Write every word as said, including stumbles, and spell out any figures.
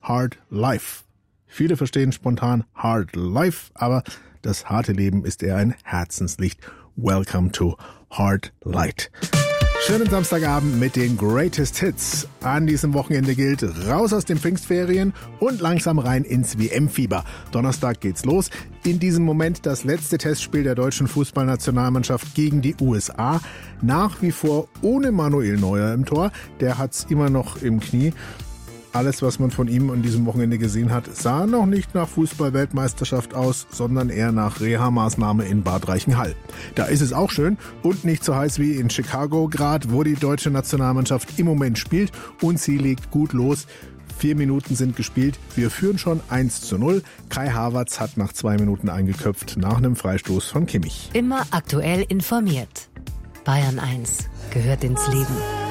Hard Life. Viele verstehen spontan Hard Life, aber das harte Leben ist eher ein Herzenslicht. Welcome to Hard Light. Schönen Samstagabend mit den Greatest Hits. An diesem Wochenende gilt, raus aus den Pfingstferien und langsam rein ins W M-Fieber. Donnerstag geht's los. In diesem Moment das letzte Testspiel der deutschen Fußballnationalmannschaft gegen die U S A. Nach wie vor ohne Manuel Neuer im Tor. Der hat's immer noch im Knie. Alles, was man von ihm an diesem Wochenende gesehen hat, sah noch nicht nach Fußball-Weltmeisterschaft aus, sondern eher nach Reha-Maßnahme in Bad Reichenhall. Da ist es auch schön und nicht so heiß wie in Chicago gerade, wo die deutsche Nationalmannschaft im Moment spielt und sie legt gut los. Vier Minuten sind gespielt. Wir führen schon eins zu null. Kai Havertz hat nach zwei Minuten eingeköpft nach einem Freistoß von Kimmich. Immer aktuell informiert. Bayern eins gehört ins Leben.